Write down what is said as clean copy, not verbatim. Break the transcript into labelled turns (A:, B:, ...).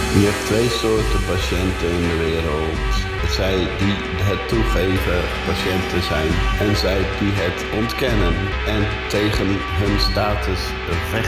A: Je hebt twee soorten patiënten in de wereld. Zij die het toegeven patiënten zijn en zij die het ontkennen en tegen hun status vechten.